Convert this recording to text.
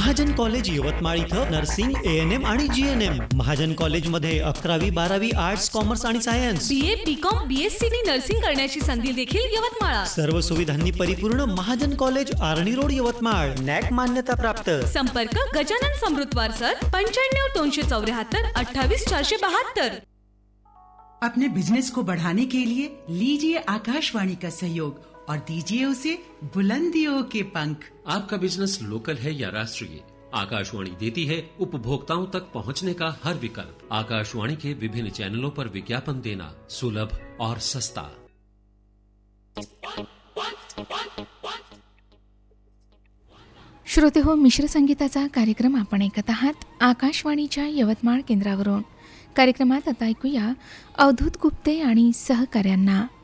Mahajan college Yavatmal इथं nursing, ANM आणि GNM. Mahajan कॉलेजमध्ये 11वी 12वी आर्ट्स, कॉमर्स आणि सायन्स, BA, BCom, BSc नी नर्सिंग करण्याची संधी देखील यवतमाळात. सर्व सुविधांनी परिपूर्ण महाजन कॉलेज, आर्णी रोड, यवतमाळ. नॅक मान्यता प्राप्त. संपर्क गजानन समृद्धवार सर 95 274 28 472. अपने बिजनेस को बढ़ाने के लिए लीजिए आकाशवाणी का सहयोग और दीजिए उसे बुलंदियों के पंख। आपका बिजनेस लोकल है या राष्ट्रीय, आकाशवाणी देती है उपभोक्ताओं तक पहुंचने का हर विकल्प। आकाशवाणी के विभिन्न चैनलों पर विज्ञापन देना सुलभ और सस्ता। श्रोते हो, मिश्र संगीताचा कार्यक्रम आपण ऐकत आहात आकाशवाणीच्या यवतमाळ केंद्रावरून. कार्यक्रमात आता ऐकूया अवधूत गुप्ते आणि सहकाऱ्यांना